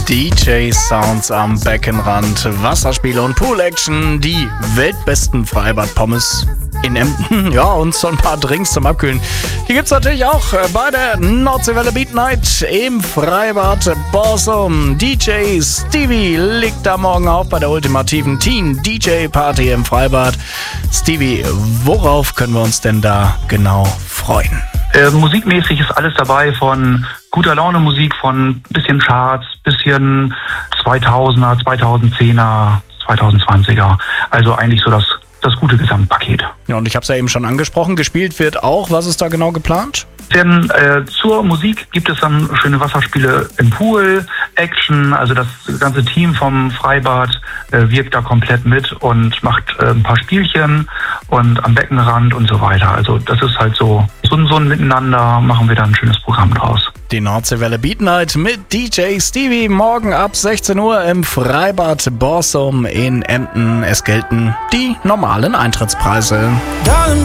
DJ-Sounds am Beckenrand, Wasserspiele und Pool-Action, die weltbesten Freibad-Pommes in Emden, ja, und so ein paar Drinks zum Abkühlen. Die gibt's natürlich auch bei der Nordseewelle Beat Night im Freibad Borsum. DJ Stevie legt da morgen auf bei der ultimativen Teen-DJ-Party im Freibad. Stevie, worauf können wir uns denn da genau freuen? Musikmäßig ist alles dabei, von guter Laune Musik, von bisschen Charts, bisschen 2000er, 2010er, 2020er. Also eigentlich so das gute Gesamtpaket. Ja, und ich habe es ja eben schon angesprochen, gespielt wird auch. Was ist da genau geplant? Denn zur Musik gibt es dann schöne Wasserspiele im Pool, Action, also das ganze Team vom Freibad wirkt da komplett mit und macht ein paar Spielchen und am Beckenrand und so weiter. Also das ist halt so ein Miteinander, machen wir da ein schönes Programm draus. Die Nordseewelle Beat Night mit DJ Stevie morgen ab 16 Uhr im Freibad Borsum in Emden. Es gelten die normalen Eintrittspreise.